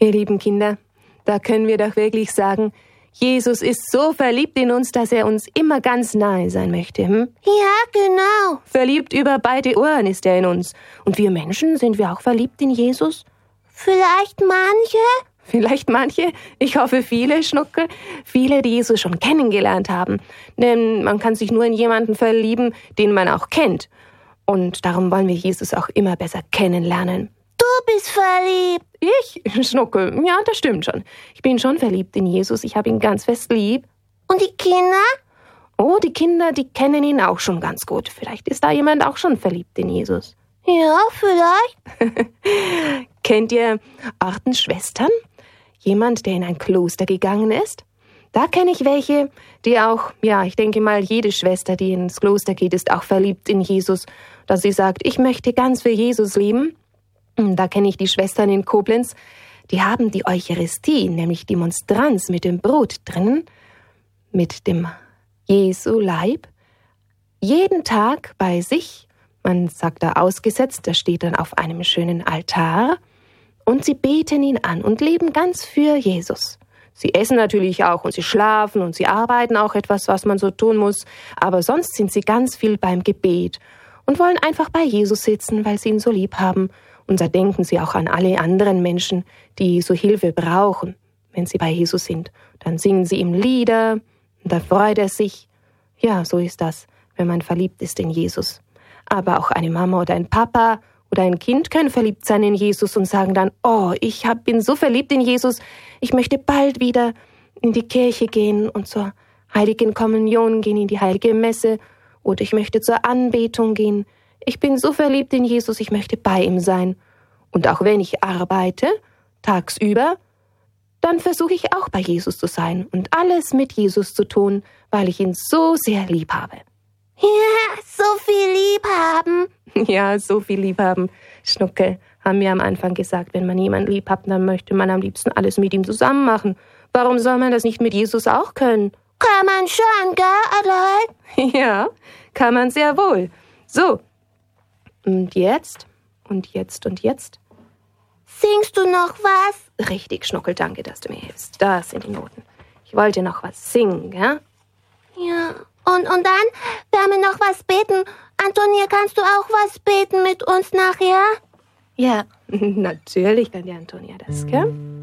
Ihr lieben Kinder, da können wir doch wirklich sagen, Jesus ist so verliebt in uns, dass er uns immer ganz nahe sein möchte. Hm? Ja, genau. Verliebt über beide Ohren ist er in uns. Und wir Menschen, sind wir auch verliebt in Jesus? Vielleicht manche? Vielleicht manche, ich hoffe viele, Schnuckel, viele, die Jesus schon kennengelernt haben. Denn man kann sich nur in jemanden verlieben, den man auch kennt. Und darum wollen wir Jesus auch immer besser kennenlernen. Du bist verliebt. Ich? Schnuckel, ja, das stimmt schon. Ich bin schon verliebt in Jesus, ich habe ihn ganz fest lieb. Und die Kinder? Oh, die Kinder, die kennen ihn auch schon ganz gut. Vielleicht ist da jemand auch schon verliebt in Jesus. Ja, vielleicht. Kennt ihr Ordensschwestern? Jemand, der in ein Kloster gegangen ist? Da kenne ich welche, die auch, ja, ich denke mal, jede Schwester, die ins Kloster geht, ist auch verliebt in Jesus. Dass sie sagt, ich möchte ganz für Jesus leben. Da kenne ich die Schwestern in Koblenz, die haben die Eucharistie, nämlich die Monstranz mit dem Brot drinnen, mit dem Jesu Leib, jeden Tag bei sich. Man sagt da ausgesetzt, das steht dann auf einem schönen Altar. Und sie beten ihn an und leben ganz für Jesus. Sie essen natürlich auch und sie schlafen und sie arbeiten auch etwas, was man so tun muss. Aber sonst sind sie ganz viel beim Gebet und wollen einfach bei Jesus sitzen, weil sie ihn so lieb haben. Und da denken sie auch an alle anderen Menschen, die so Hilfe brauchen, wenn sie bei Jesus sind. Dann singen sie ihm Lieder und da freut er sich. Ja, so ist das, wenn man verliebt ist in Jesus. Aber auch eine Mama oder ein Papa oder ein Kind können verliebt sein in Jesus und sagen dann, oh, ich bin so verliebt in Jesus, ich möchte bald wieder in die Kirche gehen und zur Heiligen Kommunion gehen, in die Heilige Messe oder ich möchte zur Anbetung gehen. Ich bin so verliebt in Jesus, ich möchte bei ihm sein. Und auch wenn ich arbeite, tagsüber, dann versuche ich auch bei Jesus zu sein und alles mit Jesus zu tun, weil ich ihn so sehr lieb habe. Ja, so viel lieb haben. Ja, so viel lieb haben. Schnuckel, haben wir am Anfang gesagt, wenn man jemanden lieb hat, dann möchte man am liebsten alles mit ihm zusammen machen. Warum soll man das nicht mit Jesus auch können? Kann man schon, gell, Adelheid? Ja, kann man sehr wohl. So. Und jetzt? Und jetzt? Und jetzt? Singst du noch was? Richtig, Schnuckel, danke, dass du mir hilfst. Das sind die Noten. Ich wollte noch was singen, gell? Ja, und dann werden wir noch was beten. Antonia, kannst du auch was beten mit uns nachher? Ja, natürlich kann die Antonia das, gell?